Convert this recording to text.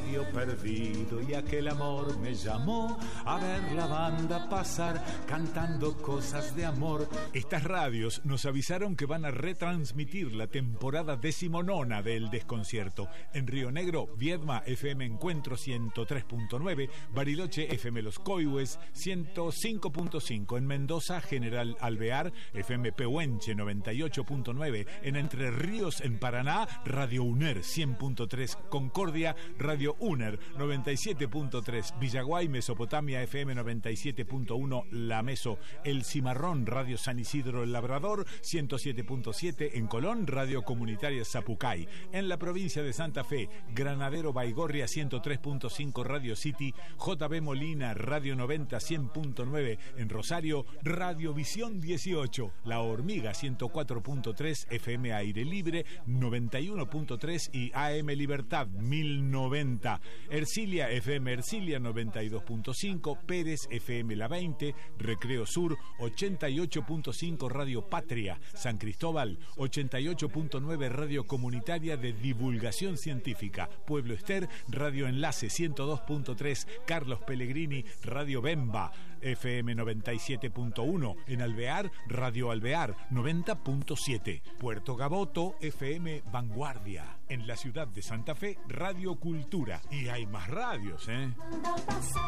medio perdido y aquel amor me llamó a ver la banda pasar cantando cosas de amor. Estas radios nos avisaron que van a retransmitir la temporada 19 del Desconcierto. En Río Negro, Viedma FM Encuentro 103.9, Bariloche FM Los Coihues 105.5, en Mendoza General Alvear FM Pehuenche 98.9, en Entre Ríos en Paraná Radio UNER 100.3, Concordia Radio UNER 97.3, Villaguay Mesopotamia FM 97.1, La Meso, El Cimarrón Radio San Isidro El Labrador 107.7, en Colón Radio Comunitaria Zapucay, en la provincia de Santa Fe Granadero Baigorria 103.5 Radio City, JB Molina Radio 90 100.9, en Rosario Radio Visión 18, La Hormiga 104.3 FM Aire Libre 91.3 y AM Libertad 1090, Ercilia FM Ercilia 92.5, Pérez FM La 20, Recreo Sur 88.5 Radio Patria, San Cristóbal 88.9 Radio Comunitaria de Divulgación Científica, Pueblo Ester Radio Enlace 102.3, Carlos Pellegrini Radio Bemba FM 97.1, en Alvear Radio Alvear 90.7, Puerto Gaboto FM Vanguardia, en la ciudad de Santa Fe Radio Cultura. Y hay más radios,